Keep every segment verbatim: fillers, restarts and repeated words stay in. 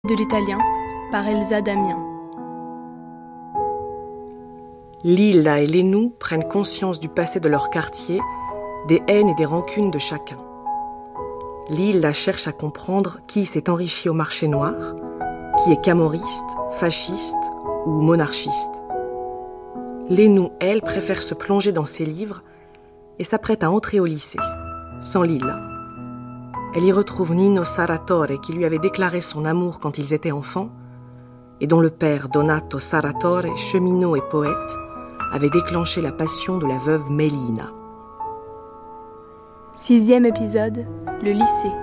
De l'italien, par Elsa Damien. Lilla et Lénou prennent conscience du passé de leur quartier, des haines et des rancunes de chacun. Lilla cherche à comprendre qui s'est enrichi au marché noir, qui est camorriste, fasciste ou monarchiste. Lénou, elle, préfère se plonger dans ses livres et s'apprête à entrer au lycée, sans Lilla. Elle y retrouve Nino Sarratore qui lui avait déclaré son amour quand ils étaient enfants et dont le père Donato Sarratore, cheminot et poète, avait déclenché la passion de la veuve Melina. Sixième épisode, le lycée.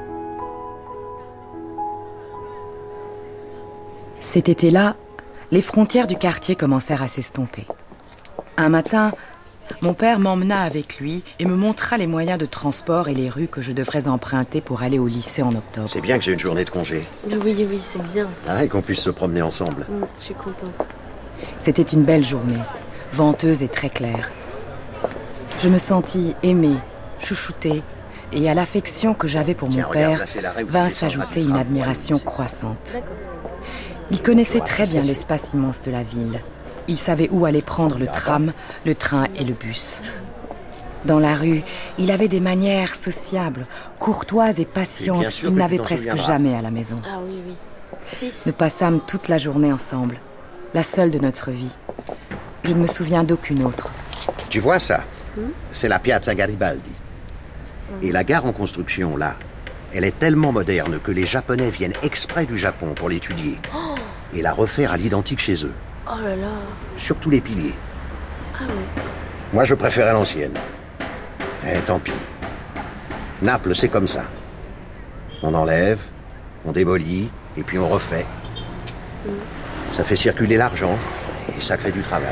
Cet été-là, les frontières du quartier commencèrent à s'estomper. Un matin, mon père m'emmena avec lui et me montra les moyens de transport et les rues que je devrais emprunter pour aller au lycée en octobre. C'est bien que j'ai une journée de congé. Oui, oui, c'est bien. Ah, et qu'on puisse se promener ensemble. Mmh, je suis contente. C'était une belle journée, venteuse et très claire. Je me sentis aimée, chouchoutée, et à l'affection que j'avais pour Tiens, mon regarde, père là, c'est l'arrêt où vint tu descendras s'ajouter du une tram. admiration croissante. D'accord. Il connaissait très bien l'espace immense de la ville. Il savait où aller prendre le tram, le train et le bus. Dans la rue, il avait des manières sociables, courtoises et patientes sûr qu'il que n'avait tu t'en presque souviendras. jamais à la maison. Ah oui, oui. Six. Nous passâmes toute la journée ensemble, la seule de notre vie. Je ne me souviens d'aucune autre. Tu vois ça? C'est la Piazza Garibaldi. Et la gare en construction, là, elle est tellement moderne que les Japonais viennent exprès du Japon pour l'étudier et la refaire à l'identique chez eux. Oh là là. Surtout les piliers. Ah oui. Moi, je préférais l'ancienne. Eh, tant pis. Naples, c'est comme ça. On enlève, on démolit, et puis on refait. Ça fait circuler l'argent, et ça crée du travail.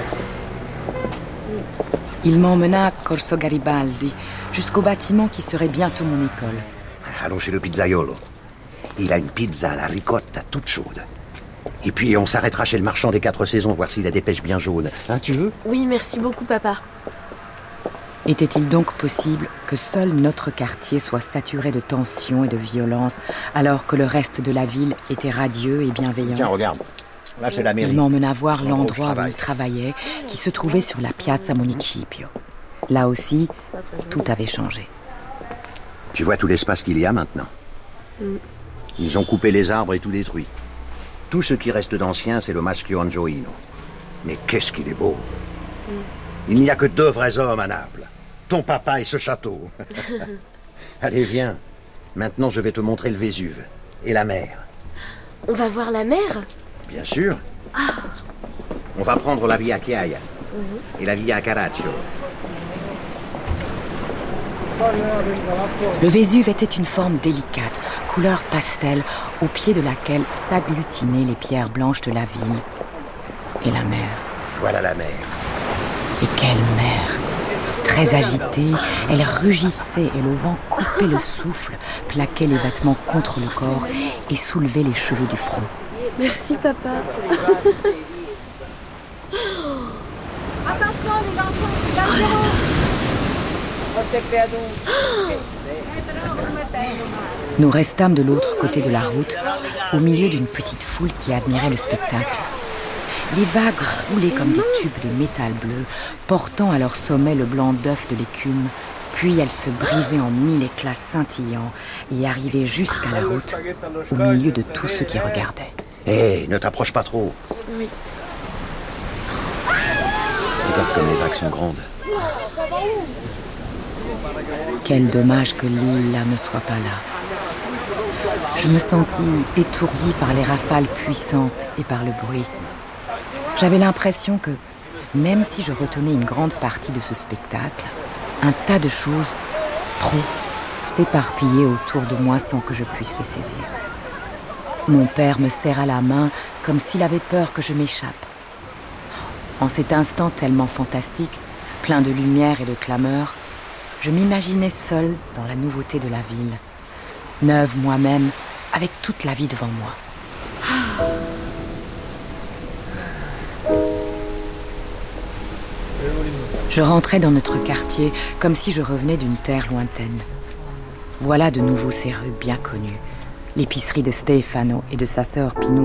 Il m'emmena à Corso Garibaldi, jusqu'au bâtiment qui serait bientôt mon école. Allons chez le pizzaiolo. Il a une pizza à la ricotta toute chaude. Et puis on s'arrêtera chez le marchand des quatre saisons, voir s'il a des pêches bien jaunes. Hein, tu veux? Oui, merci beaucoup, papa. Était-il donc possible que seul notre quartier soit saturé de tension et de violence, alors que le reste de la ville était radieux et bienveillant? Tiens, regarde. Là, c'est la mairie. Il m'emmena voir L'endroit où l'endroit je où travaille. il travaillait, qui se trouvait sur la Piazza Municipio. Là aussi, tout avait changé. Tu vois tout l'espace qu'il y a maintenant? Ils ont coupé les arbres et tout détruit. Tout ce qui reste d'ancien, c'est le Maschio Angioino. Mais qu'est-ce qu'il est beau! Il n'y a que deux vrais hommes à Naples. Ton papa et ce château. Allez, viens. Maintenant, je vais te montrer le Vésuve. Et la mer. On va voir la mer? Bien sûr. On va prendre la Via Chiaia et la Via Carraccio. Le Vésuve était une forme délicate, couleur pastel, au pied de laquelle s'agglutinaient les pierres blanches de la ville. Et la mer. Voilà la mer. Et quelle mer! Très agitée, elle rugissait et le vent coupait le souffle, plaquait les vêtements contre le corps et soulevait les cheveux du front. Merci, papa. Attention les enfants, c'est dangereux. Nous restâmes de l'autre côté de la route, au milieu d'une petite foule qui admirait le spectacle. Les vagues roulaient comme des tubes de métal bleu, portant à leur sommet le blanc d'œuf de l'écume, puis elles se brisaient en mille éclats scintillants et arrivaient jusqu'à la route, au milieu de tous ceux qui regardaient. Hé, ne t'approche pas trop. Oui. Regarde comme les vagues sont grandes. Quel dommage que Lilla ne soit pas là. Je me sentis étourdie par les rafales puissantes et par le bruit. J'avais l'impression que, même si je retenais une grande partie de ce spectacle, un tas de choses, trop, s'éparpillaient autour de moi sans que je puisse les saisir. Mon père me serra la main comme s'il avait peur que je m'échappe. En cet instant tellement fantastique, plein de lumière et de clameur, je m'imaginais seule dans la nouveauté de la ville, neuve moi-même, avec toute la vie devant moi. Je rentrais dans notre quartier comme si je revenais d'une terre lointaine. Voilà de nouveau ces rues bien connues, L'épicerie de Stefano et de sa sœur Pinou